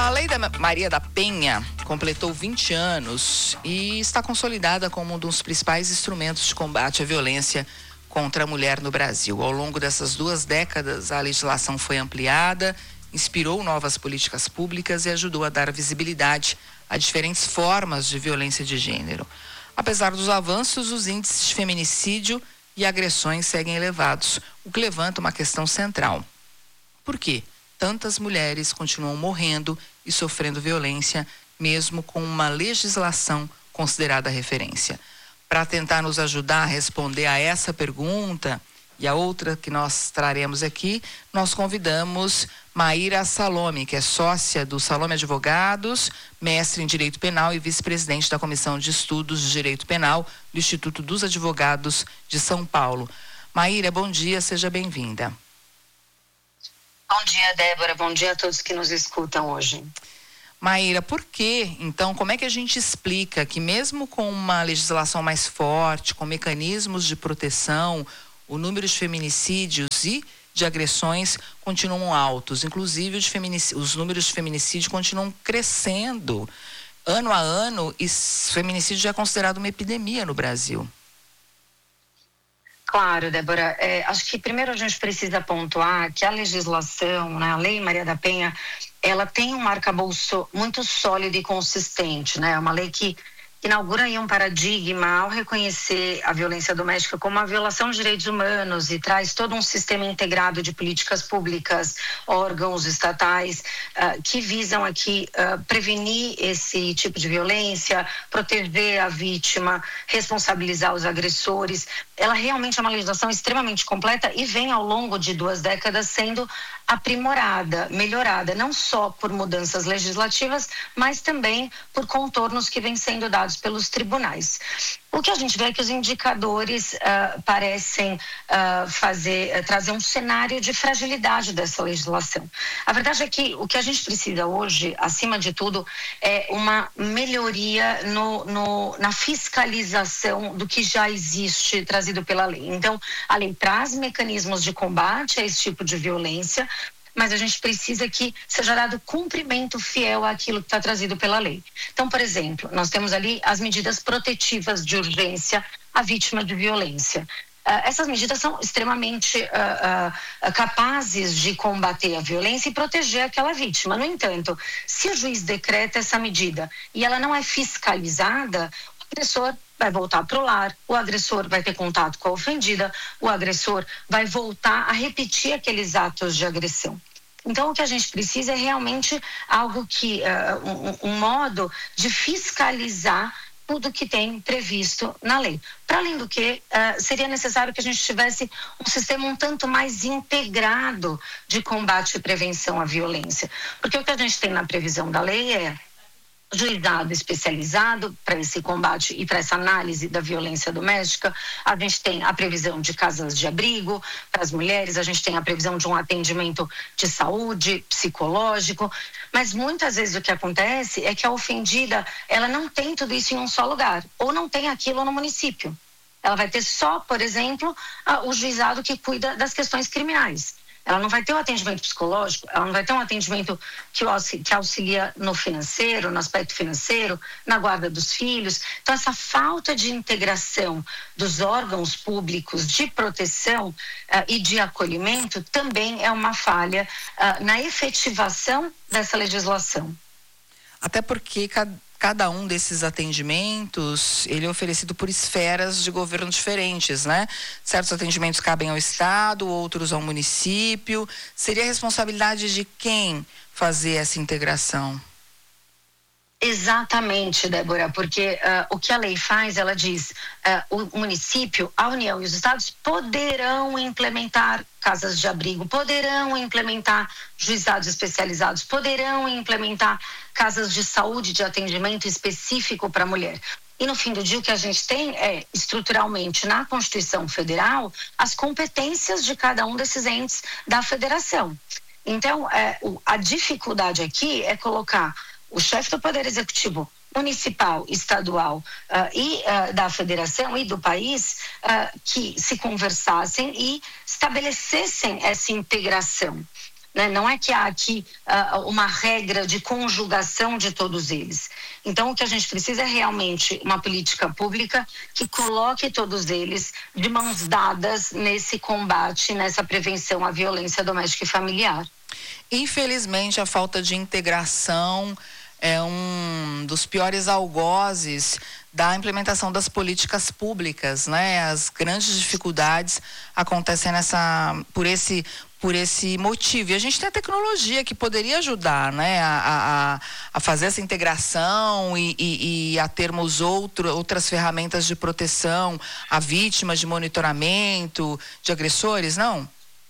A Lei da Maria da Penha completou 20 anos e está consolidada como um dos principais instrumentos de combate à violência contra a mulher no Brasil. Ao longo dessas 2 décadas, a legislação foi ampliada, inspirou novas políticas públicas e ajudou a dar visibilidade a diferentes formas de violência de gênero. Apesar dos avanços, os índices de feminicídio e agressões seguem elevados, o que levanta uma questão central. Por quê? Tantas mulheres continuam morrendo e sofrendo violência, mesmo com uma legislação considerada referência. Para tentar nos ajudar a responder a essa pergunta e a outra que nós traremos aqui, nós convidamos Maíra Salome, que é sócia do Salome Advogados, mestre em Direito Penal e vice-presidente da Comissão de Estudos de Direito Penal do Instituto dos Advogados de São Paulo. Maíra, bom dia, seja bem-vinda. Bom dia, Débora. Bom dia a todos que nos escutam hoje. Maíra, por que, então, como é que a gente explica que mesmo com uma legislação mais forte, com mecanismos de proteção, o número de feminicídios e de agressões continuam altos, inclusive os números de feminicídio continuam crescendo ano a ano e feminicídio já é considerado uma epidemia no Brasil? Claro, Débora. Acho que primeiro a gente precisa pontuar que a legislação, né, a Lei Maria da Penha, ela tem um arcabouço muito sólido e consistente, né? Uma lei que inaugura aí um paradigma ao reconhecer a violência doméstica como uma violação de direitos humanos e traz todo um sistema integrado de políticas públicas, órgãos estatais que visam aqui prevenir esse tipo de violência, proteger a vítima, responsabilizar os agressores. Ela realmente é uma legislação extremamente completa e vem ao longo de 2 décadas sendo aprimorada, melhorada, não só por mudanças legislativas, mas também por contornos que vêm sendo dados pelos tribunais. O que a gente vê é que os indicadores parecem trazer um cenário de fragilidade dessa legislação. A verdade é que o que a gente precisa hoje, acima de tudo, é uma melhoria na fiscalização do que já existe trazido pela lei. Então, a lei traz mecanismos de combate a esse tipo de violência, mas a gente precisa que seja dado cumprimento fiel àquilo que está trazido pela lei. Então, por exemplo, nós temos ali as medidas protetivas de urgência à vítima de violência. Essas medidas são extremamente capazes de combater a violência e proteger aquela vítima. No entanto, se o juiz decreta essa medida e ela não é fiscalizada, o agressor vai voltar para o lar, o agressor vai ter contato com a ofendida, o agressor vai voltar a repetir aqueles atos de agressão. Então, o que a gente precisa é realmente algo que, um modo de fiscalizar tudo que tem previsto na lei. Para além do que, seria necessário que a gente tivesse um sistema um tanto mais integrado de combate e prevenção à violência. Porque o que a gente tem na previsão da lei é juizado especializado para esse combate e para essa análise da violência doméstica. A gente tem a previsão de casas de abrigo para as mulheres, a gente tem a previsão de um atendimento de saúde, psicológico, mas muitas vezes o que acontece é que a ofendida, ela não tem tudo isso em um só lugar, ou não tem aquilo no município. Ela vai ter só, por exemplo, o juizado que cuida das questões criminais. Ela não vai ter um atendimento psicológico, ela não vai ter um atendimento que auxilia no financeiro, no aspecto financeiro, na guarda dos filhos. Então, essa falta de integração dos órgãos públicos de proteção e de acolhimento também é uma falha na efetivação dessa legislação. Até porque cada um desses atendimentos, ele é oferecido por esferas de governo diferentes, né? Certos atendimentos cabem ao Estado, outros ao município. Seria responsabilidade de quem fazer essa integração? Exatamente, Débora, porque o que a lei faz, ela diz, o município, a União e os estados poderão implementar casas de abrigo, poderão implementar juizados especializados, poderão implementar casas de saúde de atendimento específico para a mulher. E no fim do dia o que a gente tem é, estruturalmente, na Constituição Federal, as competências de cada um desses entes da federação. Então, a dificuldade aqui é colocar o chefe do Poder Executivo municipal, estadual e da federação e do país que se conversassem e estabelecessem essa integração. né? Não é que há aqui uma regra de conjugação de todos eles. Então, o que a gente precisa é realmente uma política pública que coloque todos eles de mãos dadas nesse combate, nessa prevenção à violência doméstica e familiar. Infelizmente, a falta de integração é um dos piores algozes da implementação das políticas públicas, né? As grandes dificuldades acontecem por esse motivo. E a gente tem a tecnologia que poderia ajudar, né? A fazer essa integração e a termos outras ferramentas de proteção a vítimas, de monitoramento, de agressores, não?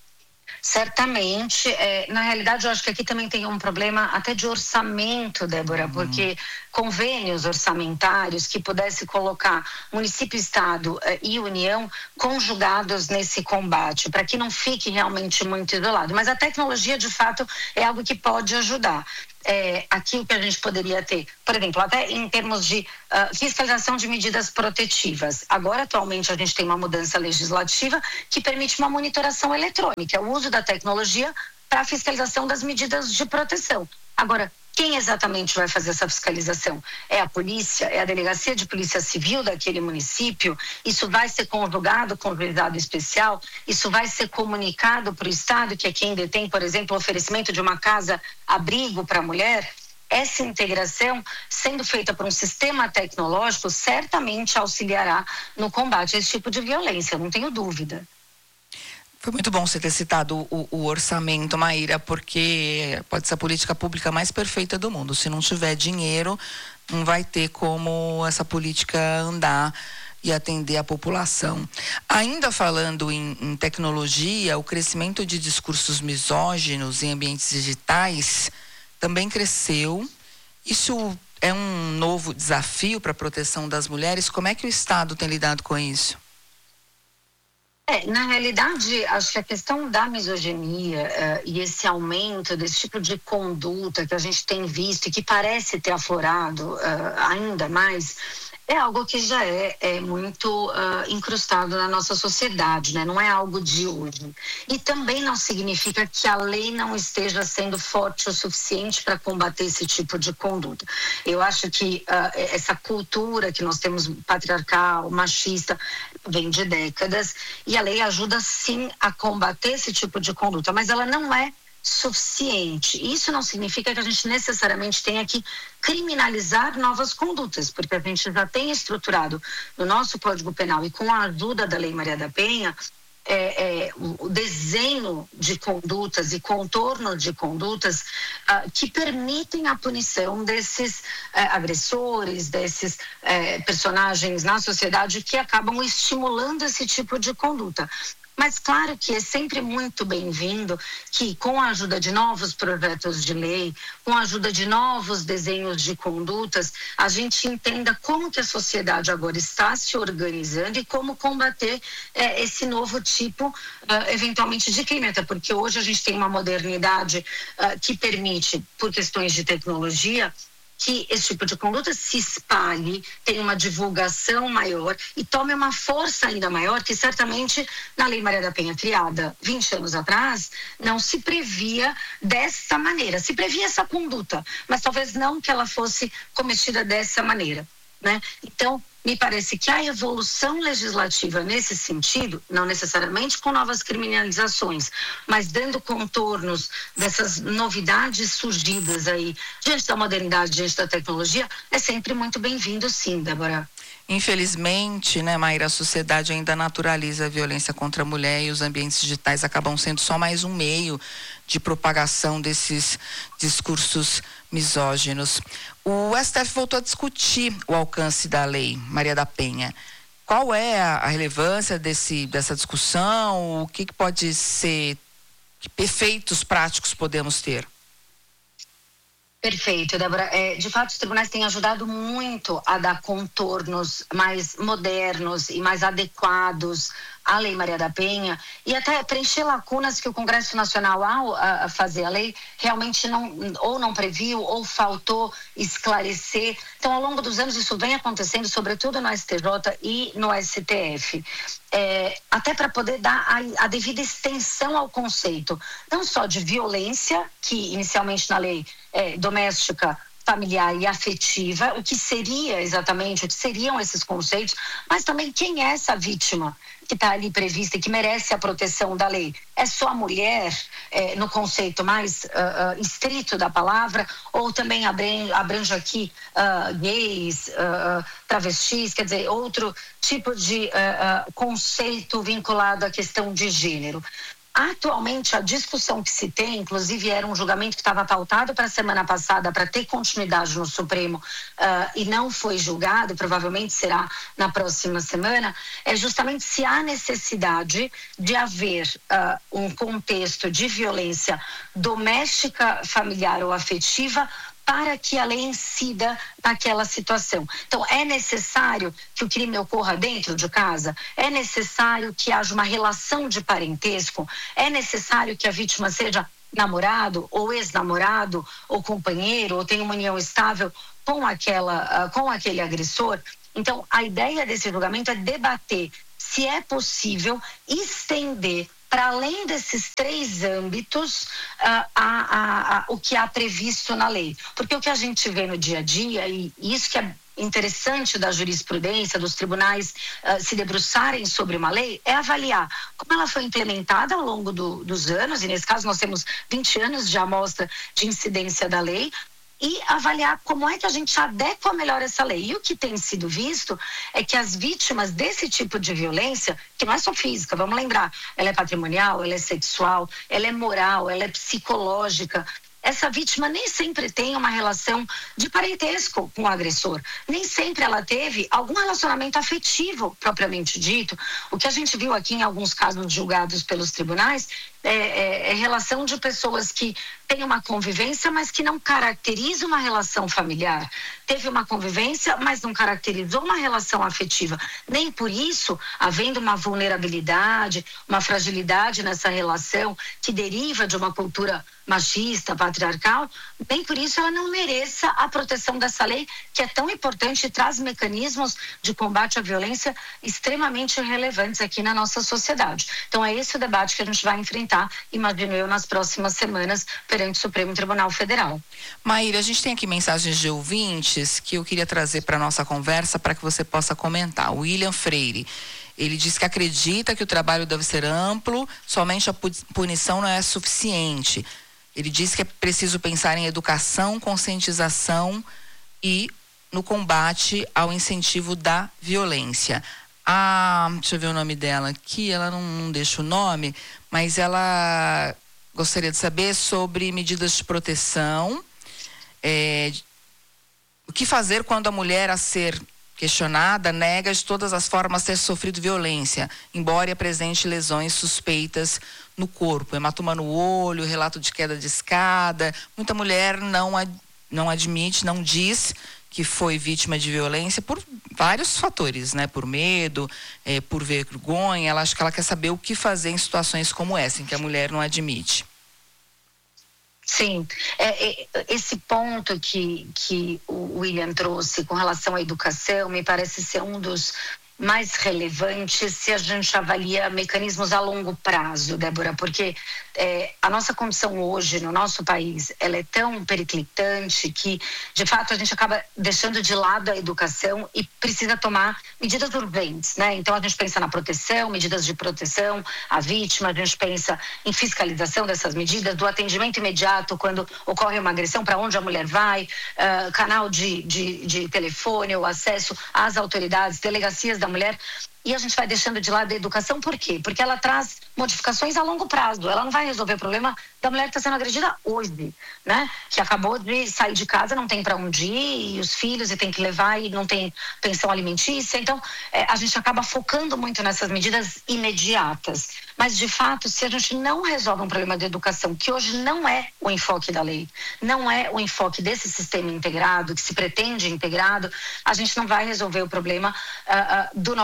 Certamente. Na realidade, eu acho que aqui também tem um problema até de orçamento, Débora, porque convênios orçamentários que pudesse colocar município, estado e União conjugados nesse combate, para que não fique realmente muito isolado. Mas a tecnologia, de fato, é algo que pode ajudar. Aqui o que a gente poderia ter, por exemplo, até em termos de fiscalização de medidas protetivas. Agora, atualmente, a gente tem uma mudança legislativa que permite uma monitoração eletrônica, o uso da tecnologia para a fiscalização das medidas de proteção. Agora, quem exatamente vai fazer essa fiscalização? É a polícia? É a delegacia de polícia civil daquele município? Isso vai ser conjugado com o juizado especial? Isso vai ser comunicado para o Estado, que é quem detém, por exemplo, o oferecimento de uma casa-abrigo para a mulher? Essa integração, sendo feita por um sistema tecnológico, certamente auxiliará no combate a esse tipo de violência, não tenho dúvida. Foi muito bom você ter citado o orçamento, Maíra, porque pode ser a política pública mais perfeita do mundo. Se não tiver dinheiro, não vai ter como essa política andar e atender a população. Ainda falando em tecnologia, o crescimento de discursos misóginos em ambientes digitais também cresceu. Isso é um novo desafio para a proteção das mulheres. Como é que o Estado tem lidado com isso? Na realidade, acho que a questão da misoginia e esse aumento desse tipo de conduta que a gente tem visto e que parece ter aflorado ainda mais, é algo que já é muito incrustado na nossa sociedade, né? Não é algo de hoje. E também não significa que a lei não esteja sendo forte o suficiente para combater esse tipo de conduta. Eu acho que essa cultura que nós temos patriarcal, machista, vem de décadas, e a lei ajuda sim a combater esse tipo de conduta, mas ela não é suficiente. Isso não significa que a gente necessariamente tenha que criminalizar novas condutas, porque a gente já tem estruturado no nosso Código Penal e com a ajuda da Lei Maria da Penha o desenho de condutas e contorno de condutas que permitem a punição desses agressores, desses personagens na sociedade que acabam estimulando esse tipo de conduta. Mas claro que é sempre muito bem-vindo que, com a ajuda de novos projetos de lei, com a ajuda de novos desenhos de condutas, a gente entenda como que a sociedade agora está se organizando e como combater esse novo tipo, eventualmente, de crime. Até porque hoje a gente tem uma modernidade que permite, por questões de tecnologia, que esse tipo de conduta se espalhe, tenha uma divulgação maior e tome uma força ainda maior, que certamente na Lei Maria da Penha, criada 20 anos atrás, não se previa dessa maneira. Se previa essa conduta, mas talvez não que ela fosse cometida dessa maneira, né? Então, me parece que a evolução legislativa nesse sentido, não necessariamente com novas criminalizações, mas dando contornos dessas novidades surgidas aí diante da modernidade, diante da tecnologia, é sempre muito bem-vindo, sim, Débora. Infelizmente, né, Maíra, a sociedade ainda naturaliza a violência contra a mulher e os ambientes digitais acabam sendo só mais um meio de propagação desses discursos misóginos. O STF voltou a discutir o alcance da Lei Maria da Penha. Qual é a relevância dessa discussão? O que pode ser, que efeitos práticos podemos ter? Perfeito, Débora. De fato, os tribunais têm ajudado muito a dar contornos mais modernos e mais adequados a Lei Maria da Penha e até preencher lacunas que o Congresso Nacional, ao fazer a lei, realmente não previu ou faltou esclarecer. Então, ao longo dos anos, isso vem acontecendo, sobretudo no STJ e no STF. Até para poder dar a devida extensão ao conceito, não só de violência, que inicialmente na lei doméstica, familiar e afetiva, o que seria exatamente, o que seriam esses conceitos, mas também quem é essa vítima que está ali prevista e que merece a proteção da lei. É só a mulher, no conceito mais estrito da palavra, ou também abrange aqui gays, travestis, quer dizer, outro tipo de conceito vinculado à questão de gênero. Atualmente, a discussão que se tem, inclusive era um julgamento que estava pautado para a semana passada para ter continuidade no Supremo e não foi julgado, provavelmente será na próxima semana, é justamente se há necessidade de haver um contexto de violência doméstica, familiar ou afetiva para que a lei incida naquela situação. Então, é necessário que o crime ocorra dentro de casa? É necessário que haja uma relação de parentesco? É necessário que a vítima seja namorado ou ex-namorado ou companheiro ou tenha uma união estável com aquele agressor? Então, a ideia desse julgamento é debater se é possível estender para além desses 3 âmbitos, o que há previsto na lei. Porque o que a gente vê no dia a dia, e isso que é interessante da jurisprudência, dos tribunais se debruçarem sobre uma lei, é avaliar como ela foi implementada ao longo dos anos, e nesse caso nós temos 20 anos de amostra de incidência da lei, e avaliar como é que a gente adequa melhor essa lei. E o que tem sido visto é que as vítimas desse tipo de violência, que não é só física, vamos lembrar, ela é patrimonial, ela é sexual, ela é moral, ela é psicológica. Essa vítima nem sempre tem uma relação de parentesco com o agressor. Nem sempre ela teve algum relacionamento afetivo, propriamente dito. O que a gente viu aqui em alguns casos julgados pelos tribunais é relação de pessoas que têm uma convivência, mas que não caracteriza uma relação familiar. Teve uma convivência, mas não caracterizou uma relação afetiva. Nem por isso, havendo uma vulnerabilidade, uma fragilidade nessa relação que deriva de uma cultura machista, patriarcal, nem por isso ela não mereça a proteção dessa lei, que é tão importante e traz mecanismos de combate à violência extremamente relevantes aqui na nossa sociedade. Então é esse o debate que a gente vai enfrentar, imagino eu, nas próximas semanas perante o Supremo Tribunal Federal. Maíra, a gente tem aqui mensagens de ouvintes que eu queria trazer para a nossa conversa para que você possa comentar. O William Freire, ele diz que acredita que o trabalho deve ser amplo, somente a punição não é suficiente. Ele diz que é preciso pensar em educação, conscientização e no combate ao incentivo da violência. Deixa eu ver o nome dela aqui, ela não deixa o nome, mas ela gostaria de saber sobre medidas de proteção, o que fazer quando a mulher a ser questionada nega de todas as formas ter sofrido violência, embora apresente lesões suspeitas no corpo, hematoma no olho, relato de queda de escada. Muita mulher não admite, não diz que foi vítima de violência por vários fatores, né? Por medo, por vergonha. Ela acha que ela quer saber o que fazer em situações como essa, em que a mulher não admite. Sim, esse ponto que o William trouxe com relação à educação me parece ser um dos mais relevantes se a gente avalia mecanismos a longo prazo, Débora, porque a nossa condição hoje no nosso país, ela é tão periclitante que, de fato, a gente acaba deixando de lado a educação e precisa tomar medidas urgentes, né? Então, a gente pensa na proteção, medidas de proteção à vítima, a gente pensa em fiscalização dessas medidas, do atendimento imediato quando ocorre uma agressão, para onde a mulher vai, canal de telefone, o acesso às autoridades, delegacias da mulher. E a gente vai deixando de lado a educação, por quê? Porque ela traz modificações a longo prazo. Ela não vai resolver o problema da mulher que está sendo agredida hoje, né? Que acabou de sair de casa, não tem para onde ir, e os filhos, e tem que levar, e não tem pensão alimentícia. Então, a gente acaba focando muito nessas medidas imediatas. Mas, de fato, se a gente não resolve um problema de educação, que hoje não é o enfoque da lei, não é o enfoque desse sistema integrado, que se pretende integrado, a gente não vai resolver o problema do nosso futuro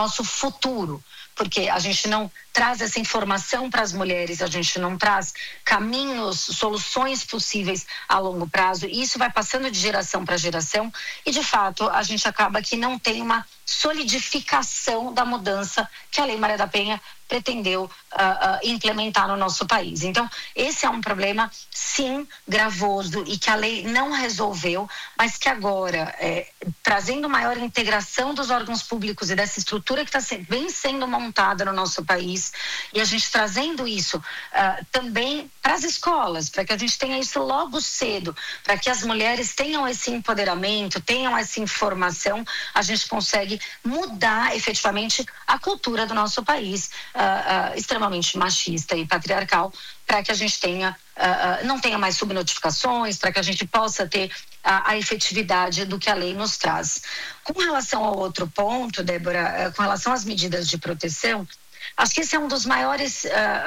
futuro, porque a gente não traz essa informação para as mulheres, a gente não traz caminhos, soluções possíveis a longo prazo, e isso vai passando de geração para geração, e de fato a gente acaba que não tem uma solidificação da mudança que a Lei Maria da Penha pretendeu implementar no nosso país. Então, esse é um problema, sim, gravoso e que a lei não resolveu, mas que agora, trazendo maior integração dos órgãos públicos e dessa estrutura que vem sendo montada no nosso país, e a gente trazendo isso também para as escolas, para que a gente tenha isso logo cedo, para que as mulheres tenham esse empoderamento, tenham essa informação, a gente consegue mudar efetivamente a cultura do nosso país, extremamente machista e patriarcal, para que a gente não tenha mais subnotificações, para que a gente possa ter a efetividade do que a lei nos traz. Com relação ao outro ponto, Débora, com relação às medidas de proteção, acho que esse é um dos maiores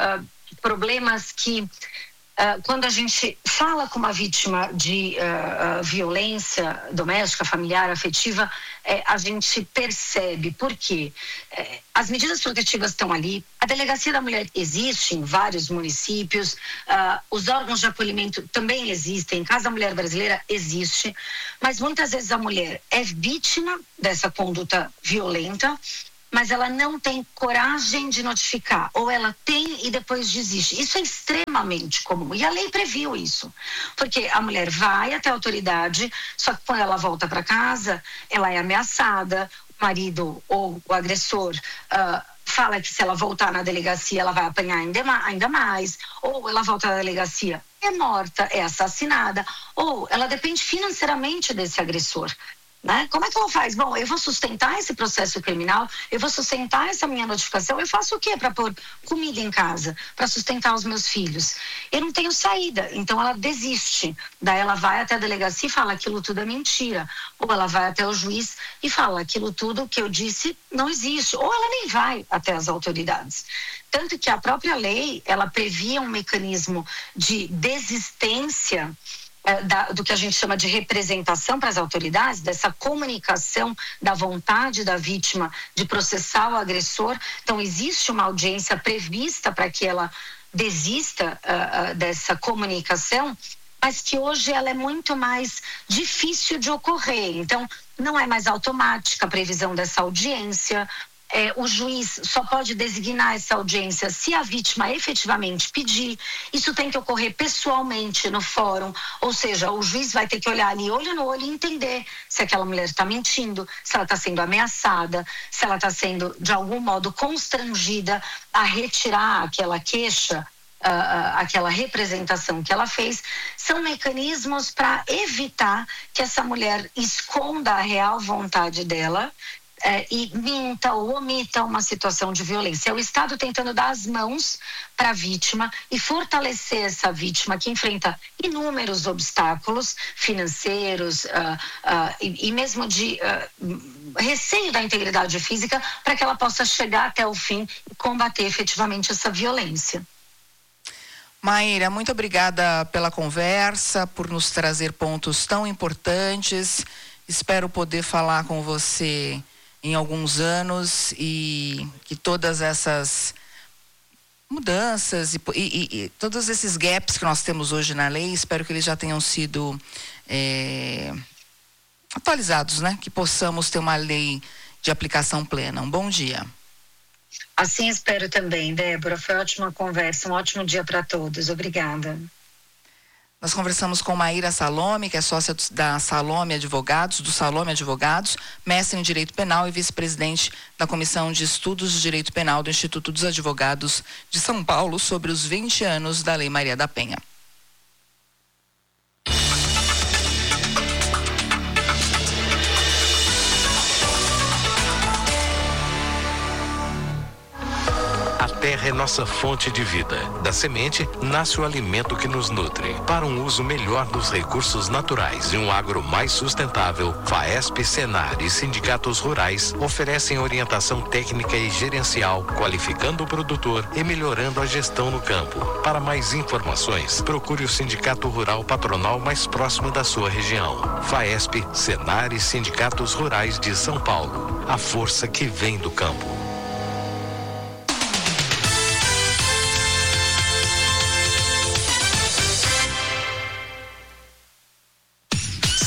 problemas que, quando a gente fala com uma vítima de violência doméstica, familiar, afetiva, a gente percebe. Por quê? As medidas protetivas estão ali, a Delegacia da Mulher existe em vários municípios, os órgãos de acolhimento também existem, Casa da Mulher Brasileira existe, mas muitas vezes a mulher é vítima dessa conduta violenta, mas ela não tem coragem de notificar, ou ela tem e depois desiste. Isso é extremamente comum, e a lei previu isso, porque a mulher vai até a autoridade, só que quando ela volta para casa, ela é ameaçada, o marido ou o agressor fala que se ela voltar na delegacia, ela vai apanhar ainda mais, ou ela volta na delegacia, é morta, é assassinada, ou ela depende financeiramente desse agressor. Né? Como é que ela faz? Bom, eu vou sustentar esse processo criminal, eu vou sustentar essa minha notificação, eu faço o quê para pôr comida em casa, para sustentar os meus filhos? Eu não tenho saída, então ela desiste. Daí ela vai até a delegacia e fala: aquilo tudo é mentira. Ou ela vai até o juiz e fala: aquilo tudo que eu disse não existe. Ou ela nem vai até as autoridades. Tanto que a própria lei, ela previa um mecanismo de desistência do que a gente chama de representação para as autoridades, dessa comunicação da vontade da vítima de processar o agressor. Então, existe uma audiência prevista para que ela desista dessa comunicação, mas que hoje ela é muito mais difícil de ocorrer. Então, não é mais automática a previsão dessa audiência. O juiz só pode designar essa audiência se a vítima efetivamente pedir. Isso tem que ocorrer pessoalmente no fórum, ou seja, o juiz vai ter que olhar ali olho no olho e entender se aquela mulher está mentindo, se ela está sendo ameaçada, se ela está sendo de algum modo constrangida a retirar aquela queixa, aquela representação que ela fez. São mecanismos para evitar que essa mulher esconda a real vontade dela e minta ou omita uma situação de violência. É o Estado tentando dar as mãos para a vítima e fortalecer essa vítima que enfrenta inúmeros obstáculos financeiros e mesmo de receio da integridade física, para que ela possa chegar até o fim e combater efetivamente essa violência. Maíra, muito obrigada pela conversa, por nos trazer pontos tão importantes. Espero poder falar com você em alguns anos e que todas essas mudanças e todos esses gaps que nós temos hoje na lei, espero que eles já tenham sido atualizados, né? Que possamos ter uma lei de aplicação plena. Um bom dia. Assim espero também, Débora. Foi ótima conversa, um ótimo dia para todos. Obrigada. Nós conversamos com Maíra Salome, que é sócia da Salome Advogados, do Salome Advogados, mestre em Direito Penal e vice-presidente da Comissão de Estudos de Direito Penal do Instituto dos Advogados de São Paulo, sobre os 20 anos da Lei Maria da Penha. A terra é nossa fonte de vida. Da semente nasce o alimento que nos nutre. Para um uso melhor dos recursos naturais e um agro mais sustentável, FAESP, Senar e sindicatos rurais oferecem orientação técnica e gerencial, qualificando o produtor e melhorando a gestão no campo. Para mais informações, procure o Sindicato Rural Patronal mais próximo da sua região. FAESP, Senar e sindicatos rurais de São Paulo. A força que vem do campo.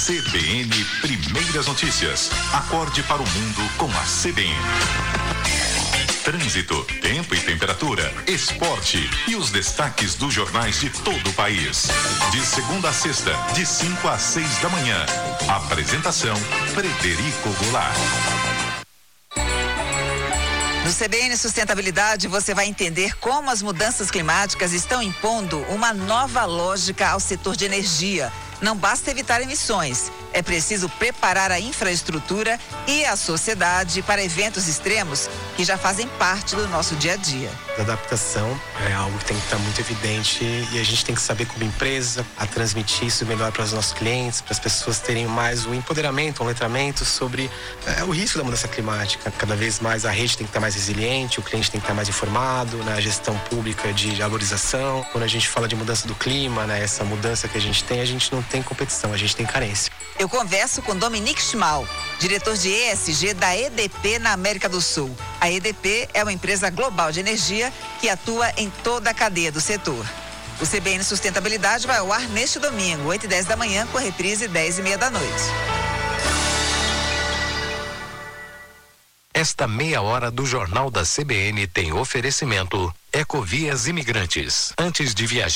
CBN Primeiras Notícias. Acorde para o mundo com a CBN. Trânsito, tempo e temperatura, esporte e os destaques dos jornais de todo o país. De segunda a sexta, de 5 às 6 da manhã. Apresentação, Frederico Goulart. No CBN Sustentabilidade, você vai entender como as mudanças climáticas estão impondo uma nova lógica ao setor de energia. Não basta evitar emissões, é preciso preparar a infraestrutura e a sociedade para eventos extremos que já fazem parte do nosso dia a dia. A adaptação é algo que tem que estar muito evidente e a gente tem que saber como empresa a transmitir isso melhor para os nossos clientes, para as pessoas terem mais o empoderamento, o letramento sobre o risco da mudança climática. Cada vez mais a rede tem que estar mais resiliente, o cliente tem que estar mais informado, né? A gestão pública de valorização. Quando a gente fala de mudança do clima, né? Essa mudança que a gente não tem competição, a gente tem carência. Eu converso com Dominique Schmal, diretor de ESG da EDP na América do Sul. A EDP é uma empresa global de energia que atua em toda a cadeia do setor. O CBN Sustentabilidade vai ao ar neste domingo, 8h10 da manhã, com reprise 10h30 da noite. Esta meia hora do Jornal da CBN tem oferecimento Ecovias Imigrantes. Antes de viajar